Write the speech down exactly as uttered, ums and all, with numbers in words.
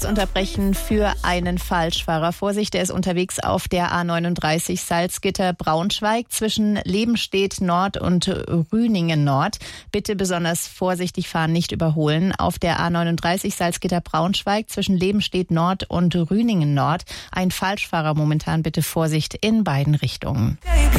Unterbrechen für einen Falschfahrer. Vorsicht, der ist unterwegs auf der A neununddreißig Salzgitter-Braunschweig zwischen Lebenstedt Nord und Rüningen Nord. Bitte besonders vorsichtig fahren, nicht überholen. Auf der A neununddreißig Salzgitter-Braunschweig zwischen Lebenstedt Nord und Rüningen Nord. Ein Falschfahrer momentan, bitte Vorsicht in beiden Richtungen.